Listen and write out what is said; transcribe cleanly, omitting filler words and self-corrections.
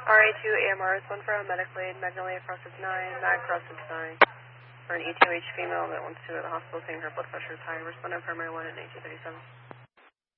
RA2 AMR is one for a medical aid, Magnolia Crossing 9, Mag Crossing 9. For an ETOH female that wants to go to the hospital saying her blood pressure is high. Respond on primary 1 at 1937.